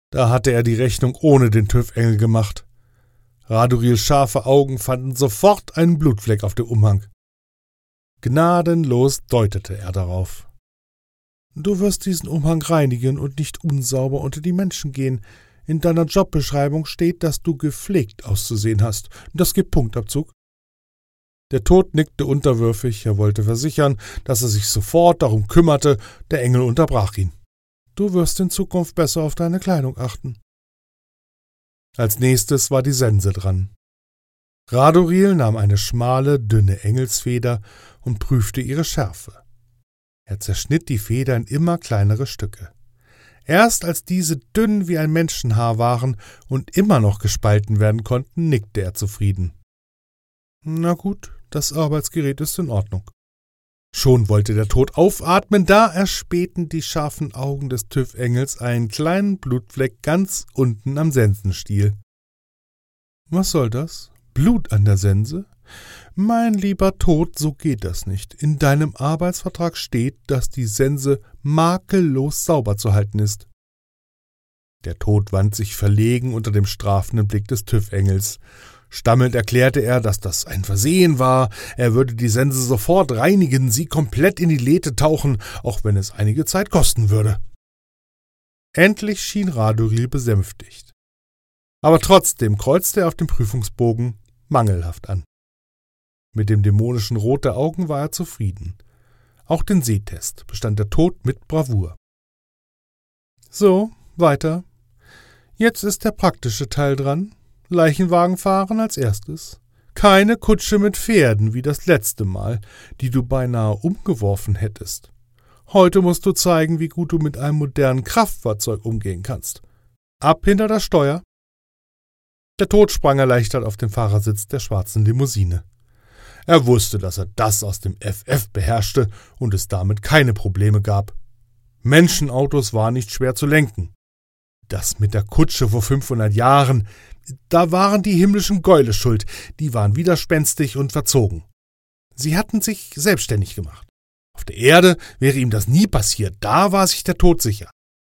Da hatte er die Rechnung ohne den TÜV-Engel gemacht. Radurils scharfe Augen fanden sofort einen Blutfleck auf dem Umhang. Gnadenlos deutete er darauf. »Du wirst diesen Umhang reinigen und nicht unsauber unter die Menschen gehen. In deiner Jobbeschreibung steht, dass du gepflegt auszusehen hast. Das gibt Punktabzug.« Der Tod nickte unterwürfig, er wollte versichern, dass er sich sofort darum kümmerte, der Engel unterbrach ihn. »Du wirst in Zukunft besser auf deine Kleidung achten.« Als nächstes war die Sense dran. Raduril nahm eine schmale, dünne Engelsfeder und prüfte ihre Schärfe. Er zerschnitt die Feder in immer kleinere Stücke. Erst als diese dünn wie ein Menschenhaar waren und immer noch gespalten werden konnten, nickte er zufrieden. »Na gut, das Arbeitsgerät ist in Ordnung.« Schon wollte der Tod aufatmen, da erspähten die scharfen Augen des TÜV-Engels einen kleinen Blutfleck ganz unten am Sensenstiel. »Was soll das? Blut an der Sense? Mein lieber Tod, so geht das nicht. In deinem Arbeitsvertrag steht, dass die Sense makellos sauber zu halten ist.« Der Tod wand sich verlegen unter dem strafenden Blick des TÜV-Engels. Stammelnd erklärte er, dass das ein Versehen war, er würde die Sense sofort reinigen, sie komplett in die Lethe tauchen, auch wenn es einige Zeit kosten würde. Endlich schien Raduril besänftigt. Aber trotzdem kreuzte er auf dem Prüfungsbogen mangelhaft an. Mit dem dämonischen Rot der Augen war er zufrieden. Auch den Sehtest bestand der Tod mit Bravour. So, weiter. Jetzt ist der praktische Teil dran. Leichenwagen fahren als erstes. Keine Kutsche mit Pferden wie das letzte Mal, die du beinahe umgeworfen hättest. Heute musst du zeigen, wie gut du mit einem modernen Kraftfahrzeug umgehen kannst. Ab hinter das Steuer. Der Tod sprang erleichtert auf den Fahrersitz der schwarzen Limousine. Er wusste, dass er das aus dem FF beherrschte und es damit keine Probleme gab. Menschenautos waren nicht schwer zu lenken. Das mit der Kutsche vor 500 Jahren, da waren die himmlischen Gäule schuld, die waren widerspenstig und verzogen. Sie hatten sich selbstständig gemacht. Auf der Erde wäre ihm das nie passiert, da war sich der Tod sicher.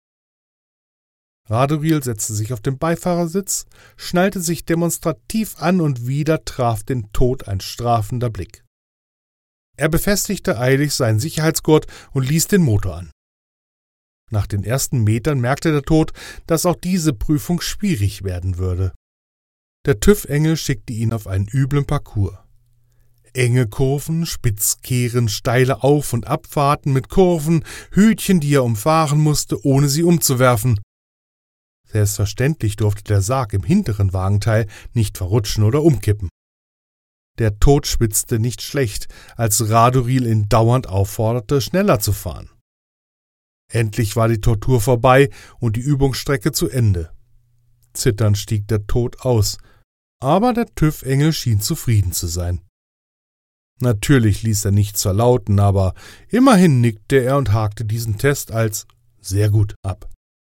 Raduril setzte sich auf den Beifahrersitz, schnallte sich demonstrativ an und wieder traf den Tod ein strafender Blick. Er befestigte eilig seinen Sicherheitsgurt und ließ den Motor an. Nach den ersten Metern merkte der Tod, dass auch diese Prüfung schwierig werden würde. Der TÜV-Engel schickte ihn auf einen üblen Parcours. Enge Kurven, Spitzkehren, steile Auf- und Abfahrten mit Kurven, Hütchen, die er umfahren musste, ohne sie umzuwerfen. Selbstverständlich durfte der Sarg im hinteren Wagenteil nicht verrutschen oder umkippen. Der Tod schwitzte nicht schlecht, als Raduril ihn dauernd aufforderte, schneller zu fahren. Endlich war die Tortur vorbei und die Übungsstrecke zu Ende. Zitternd stieg der Tod aus, aber der TÜV-Engel schien zufrieden zu sein. Natürlich ließ er nichts verlauten, aber immerhin nickte er und hakte diesen Test als sehr gut ab.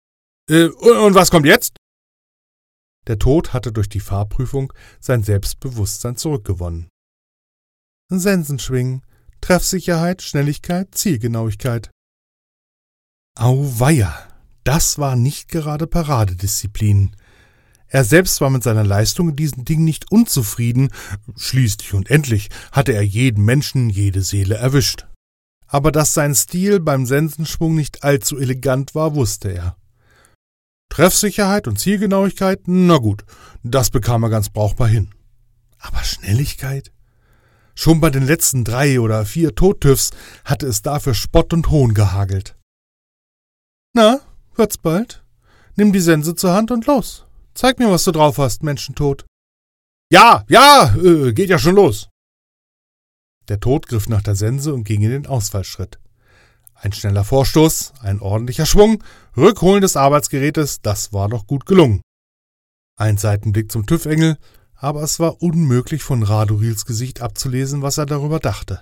Und was kommt jetzt? Der Tod hatte durch die Fahrprüfung sein Selbstbewusstsein zurückgewonnen. Sensenschwingen, Treffsicherheit, Schnelligkeit, Zielgenauigkeit. Auweia, das war nicht gerade Paradedisziplin. Er selbst war mit seiner Leistung in diesen Dingen nicht unzufrieden, schließlich und endlich hatte er jeden Menschen, jede Seele erwischt. Aber dass sein Stil beim Sensenschwung nicht allzu elegant war, wusste er. Treffsicherheit und Zielgenauigkeit, na gut, das bekam er ganz brauchbar hin. Aber Schnelligkeit? Schon bei den letzten 3 oder 4 Tod-TÜVs hatte es dafür Spott und Hohn gehagelt. Na, wird's bald? Nimm die Sense zur Hand und los. Zeig mir, was du drauf hast, Menschentod. Ja, geht ja schon los. Der Tod griff nach der Sense und ging in den Ausfallschritt. Ein schneller Vorstoß, ein ordentlicher Schwung, Rückholen des Arbeitsgerätes, das war doch gut gelungen. Ein Seitenblick zum TÜV-Engel, aber es war unmöglich von Radurils Gesicht abzulesen, was er darüber dachte.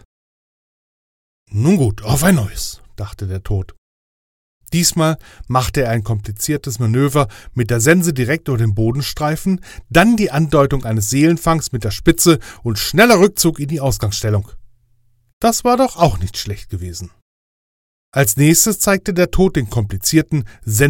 Nun gut, auf ein neues, dachte der Tod. Diesmal machte er ein kompliziertes Manöver mit der Sense direkt über den Bodenstreifen, dann die Andeutung eines Seelenfangs mit der Spitze und schneller Rückzug in die Ausgangsstellung. Das war doch auch nicht schlecht gewesen. Als nächstes zeigte der Tod den komplizierten